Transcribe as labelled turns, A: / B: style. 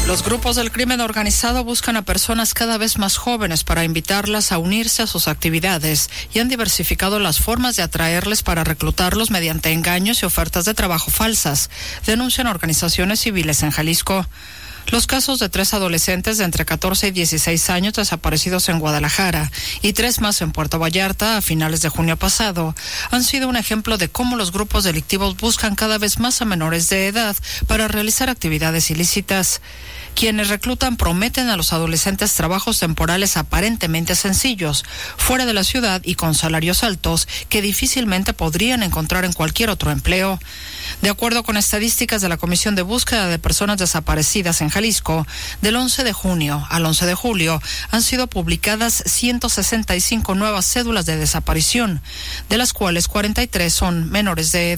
A: Los grupos del crimen organizado buscan a personas cada vez más jóvenes para invitarlas a unirse a sus actividades y han diversificado las formas de atraerles para reclutarlos mediante engaños y ofertas de trabajo falsas, denuncian organizaciones civiles en Jalisco. Los casos de 3 adolescentes de entre 14 y 16 años desaparecidos en Guadalajara y 3 más en Puerto Vallarta a finales de junio pasado han sido un ejemplo de cómo los grupos delictivos buscan cada vez más a menores de edad para realizar actividades ilícitas. Quienes reclutan prometen a los adolescentes trabajos temporales aparentemente sencillos, fuera de la ciudad y con salarios altos que difícilmente podrían encontrar en cualquier otro empleo. De acuerdo con estadísticas de la Comisión de Búsqueda de Personas Desaparecidas en Jalisco, del 11 de junio al 11 de julio han sido publicadas 165 nuevas cédulas de desaparición, de las cuales 43 son menores de edad.